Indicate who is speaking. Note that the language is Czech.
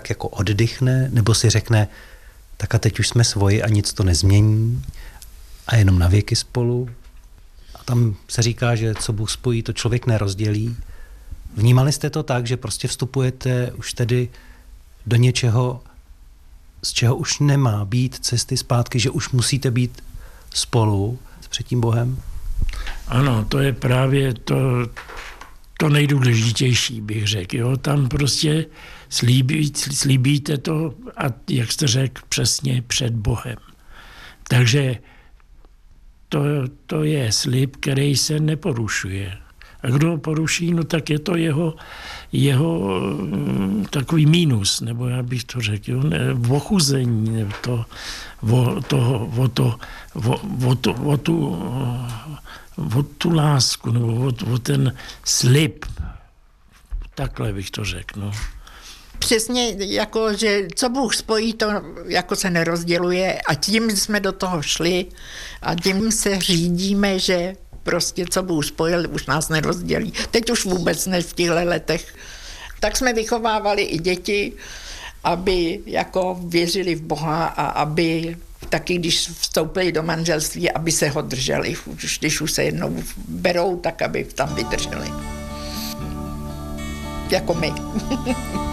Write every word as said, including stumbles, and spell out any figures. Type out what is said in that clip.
Speaker 1: tak jako oddychne, nebo si řekne, tak a teď už jsme svoji a nic to nezmění a jenom na věky spolu. A tam se říká, že co Bůh spojí, to člověk nerozdělí. Vnímali jste to tak, že prostě vstupujete už tedy do něčeho, z čeho už nemá být cesty zpátky, že už musíte být spolu před tím Bohem?
Speaker 2: Ano, to je právě to, to nejdůležitější, bych řekl. Jo? Tam prostě slíbí, slíbíte to, a jak jste řekl, přesně před Bohem. Takže to, to je slib, který se neporušuje. A kdo ho poruší, no tak je to jeho, jeho takový mínus, nebo já bych to řekl, jo, ne, ochuzení, nebo to, o, toho, o, to, o, o, to, o, tu, o tu lásku, nebo o, o ten slib. Takhle bych to řekl, no.
Speaker 3: Přesně jako, že co Bůh spojí, to jako se nerozděluje a tím jsme do toho šli a tím se řídíme, že prostě co Bůh spojil, už nás nerozdělí. Teď už vůbec ne v těchto letech. Tak jsme vychovávali i děti, aby jako věřili v Boha a aby taky, když vstoupili do manželství, aby se ho drželi. Už když už se jednou berou, tak aby tam vydrželi. Jako my.